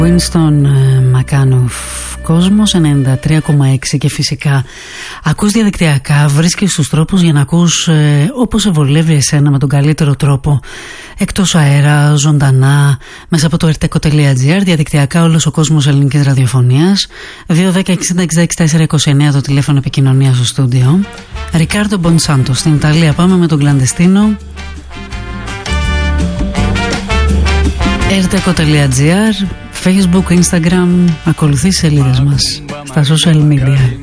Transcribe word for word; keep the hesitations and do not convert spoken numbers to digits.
Winston Μακάνοφ, Κόσμος ενενήντα τρία κόμμα έξι. Και φυσικά ακούς διαδικτυακά, βρίσκεις τους τρόπους για να ακούς ε, όπως σε βολεύει εσένα με τον καλύτερο τρόπο, εκτός αέρα, ζωντανά, μέσα από το ερτέκο τελεία τζι άρ, διαδικτυακά όλος ο κόσμος ελληνικής ραδιοφωνίας. Δύο δέκα εξήντα εξήντα έξι τέσσερα είκοσι εννέα το τηλέφωνο επικοινωνίας στο στούντιο. Ρικάρντο Μπονσάντο στην Ιταλία, πάμε με τον κλαντεστίνο. ερτέκο τελεία τζι άρ, Facebook, Instagram, ακολουθεί τις σελίδες μας στα social media.